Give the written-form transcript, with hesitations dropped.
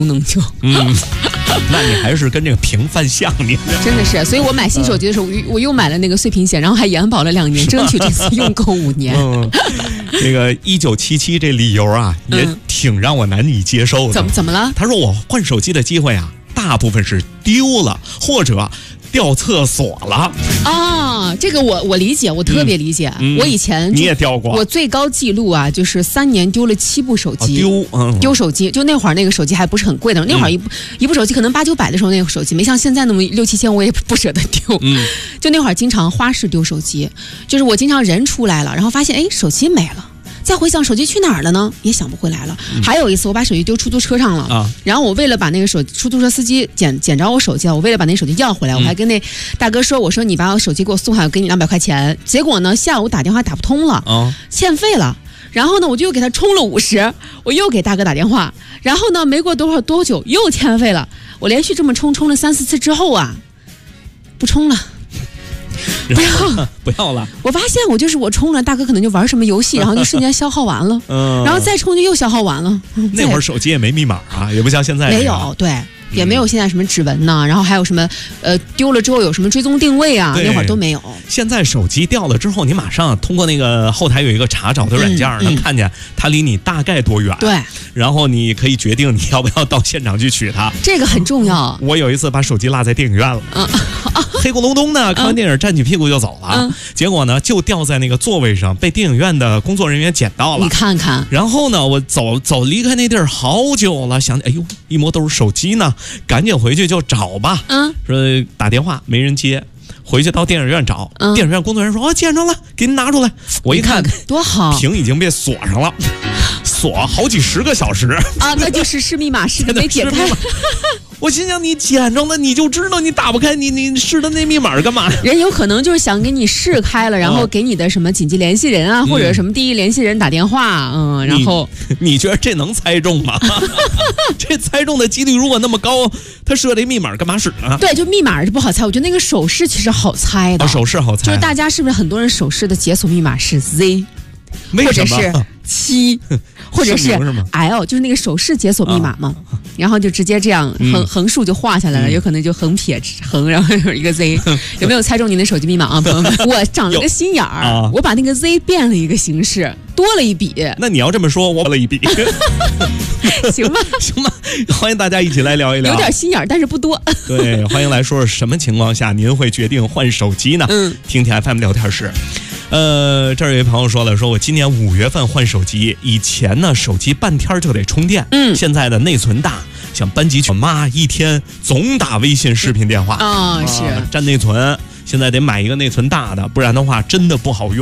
功能就那你还是跟这个屏泛像你真的是，所以我买新手机的时候，我又买了那个碎屏险，然后还延保了2年，争取这次用够5年。 这个1977这理由啊，也挺让我难以接受的。 怎么了？ 他说我换手机的机会啊，大部分是丢了或者掉厕所了啊，这个我理解，我特别理解。我以前你也掉过， 我最高记录啊，就是3年丢了7部手机。丢手机，就那会儿那个手机还不是很贵的，那会儿一部手机可能800-900的时候，那个手机没像现在那么6-7千，我也不舍得丢。就那会儿经常花式丢手机，就是我经常人出来了，然后发现手机没了。再回想手机去哪儿了呢？也想不回来了。还有一次，我把手机丢出租车上了，然后我为了把那个出租车司机捡着我手机了，我为了把那手机要回来，我还跟那大哥说：“我说你把我手机给我送下，我给你200块钱。”结果呢，下午打电话打不通了，欠费了。然后呢，我就又给他充了50，我又给大哥打电话，然后呢，没过多久又欠费了。我连续这么充了3-4次之后啊，不充了。 不要了！ 我发现我充了，大哥可能就玩什么游戏，然后就瞬间消耗完了，然后再充就又消耗完了。 那会儿手机也没密码啊，也不像现在没有，对，也没有现在什么指纹呐，然后还有什么丢了之后有什么追踪定位啊，那会儿都没有。 现在手机掉了之后，你马上通过那个后台有一个查找的软件，能看见它离你大概多远。 对， 然后你可以决定你要不要到现场去取它。 这个很重要。 我有一次把手机落在电影院了，黑咕隆咚的，看完电影站起屁股就走了，结果呢就掉在那个座位上，被电影院的工作人员捡到了。 你看看， 然后呢，我走离开那地儿好久了，想哎呦，一摸都是手机呢，赶紧回去就找吧。说打电话没人接，回去到电影院找，电影院工作人员说捡着了，给您拿出来。我一看多好， 屏已经被锁上了，锁好几10个小时啊，那就是试密码试的没解开。 我心想，你捡着了，你就知道你打不开，你试的那密码干嘛？ 人有可能就是想给你试开了，然后给你的什么紧急联系人啊，或者什么第一联系人打电话，然后你觉得这能猜中吗？这猜中的几率如果那么高，他设这密码干嘛使呢？ 对，就密码是不好猜，我觉得那个手势其实好猜的。 手势好猜， 就是大家是不是很多人手势的解锁密码是 Z， 或者是7，或者是 L， 就是那个手势解锁密码嘛，然后就直接这样横竖就画下来了，有可能就横撇横，然后有一个 Z， 有没有猜中您的手机密码啊，朋友们？我长了个心眼儿，我把那个 Z 变了一个形式，多了一笔。 那你要这么说，我了一笔， 行吧？ 行吧，欢迎大家一起来聊一聊， 有点心眼儿，但是不多。 对，欢迎来说什么情况下您会决定换手机呢？听听 FM 聊天室。这儿有一朋友说了，说我今年5月份换手机，以前呢手机半天就得充电，现在的内存大，像班级群妈一天总打微信视频电话是占内存，现在得买一个内存大的，不然的话真的不好用。